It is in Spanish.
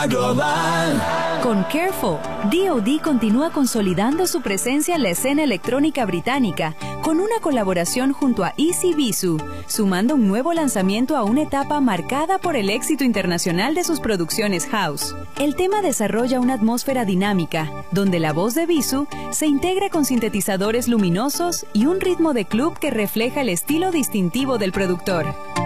global. Con Careful, D.O.D. continúa consolidando su presencia en la escena electrónica británica con una colaboración junto a Easy Bisu, sumando un nuevo lanzamiento a una etapa marcada por el éxito internacional de sus producciones house. El tema desarrolla una atmósfera dinámica, donde la voz de Bisu se integra con sintetizadores luminosos y un ritmo de club que refleja el estilo distintivo del productor.